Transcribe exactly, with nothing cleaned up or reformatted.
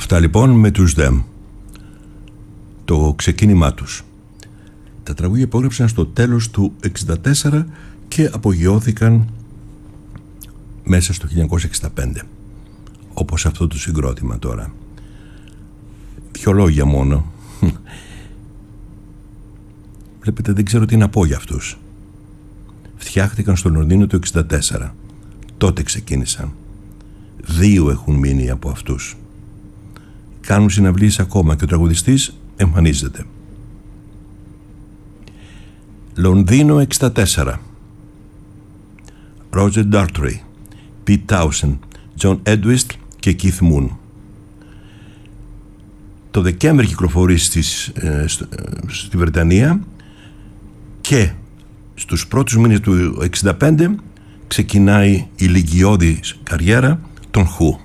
Αυτά λοιπόν με τους Them, το ξεκίνημά τους. Τα τραγούδια υπόγραψαν στο τέλος του εξήντα τέσσερα και απογειώθηκαν μέσα στο χίλια εννιακόσια εξήντα πέντε, όπως αυτό το συγκρότημα τώρα. Δυο λόγια μόνο. Βλέπετε, δεν ξέρω τι να πω για αυτούς. Φτιάχτηκαν στο Λονδίνο το εξήντα τέσσερα. Τότε ξεκίνησαν. Δύο έχουν μείνει από αυτούς. Κάνουν συναυλίες ακόμα και ο τραγουδιστής εμφανίζεται. Λονδίνο εξήντα τέσσερα. Roger Daltrey, Pete Townshend, John Edwist και Keith Moon. Το Δεκέμβρη κυκλοφορεί στις, ε, στο, ε, στη Βρετανία και στους πρώτους μήνες του εξήντα πέντε ξεκινάει η ηλικιώδης καριέρα των Who.